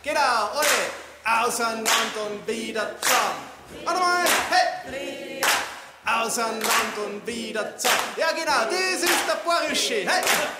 Genau, alle. Auseinander und wieder zusammen. Warte mal, hey. Auseinander und wieder zusammen. Ja, genau, das ist der Bursche. Hey.